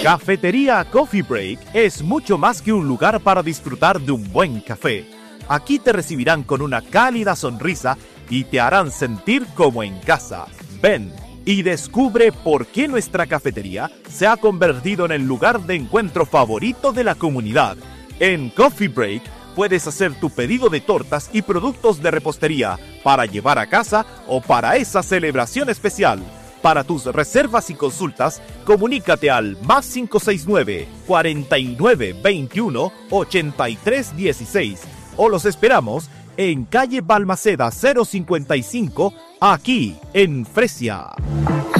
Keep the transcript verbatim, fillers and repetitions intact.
Cafetería Coffee Break es mucho más que un lugar para disfrutar de un buen café. Aquí te recibirán con una cálida sonrisa y te harán sentir como en casa. Ven y descubre por qué nuestra cafetería se ha convertido en el lugar de encuentro favorito de la comunidad. En Coffee Break puedes hacer tu pedido de tortas y productos de repostería para llevar a casa o para esa celebración especial. Para tus reservas y consultas, comunícate al más cinco seis nueve, cuarenta y nueve veintiuno, ochenta y tres dieciséis o los esperamos en calle Balmaceda cero cincuenta y cinco, aquí en Fresia.